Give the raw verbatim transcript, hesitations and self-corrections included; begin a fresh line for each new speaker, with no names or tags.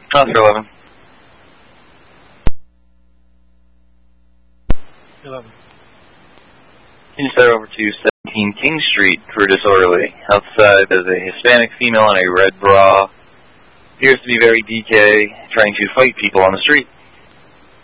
Oscar eleven.
eleven.
Can you start over to seventeen King Street for disorderly? Outside, there's a Hispanic female in a red bra. Appears to be very D K, trying to fight people on the street.